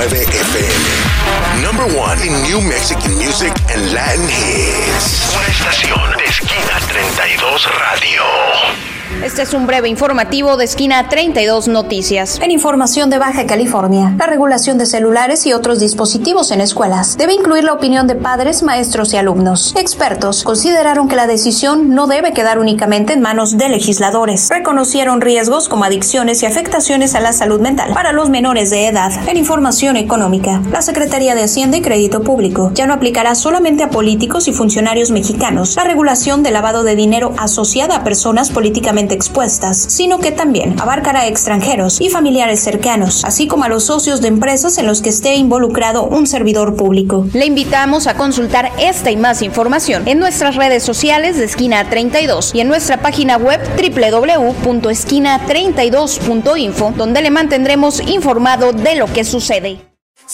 FM. Number one in New Mexican music and Latin hits. Una estación de Esquina 32 Radio. Este es un breve informativo de Esquina 32 Noticias. En información de Baja California, la regulación de celulares y otros dispositivos en escuelas debe incluir la opinión de padres, maestros y alumnos. Expertos consideraron que la decisión no debe quedar únicamente en manos de legisladores. Reconocieron riesgos como adicciones y afectaciones a la salud mental para los menores de edad. En información económica, la Secretaría de Hacienda y Crédito Público ya no aplicará solamente a políticos y funcionarios mexicanos la regulación de lavado de dinero asociada a personas políticamente expuestas, sino que también abarcará a extranjeros y familiares cercanos, así como a los socios de empresas en los que esté involucrado un servidor público. Le invitamos a consultar esta y más información en nuestras redes sociales de Esquina 32 y en nuestra página web www.esquina32.info, donde le mantendremos informado de lo que sucede.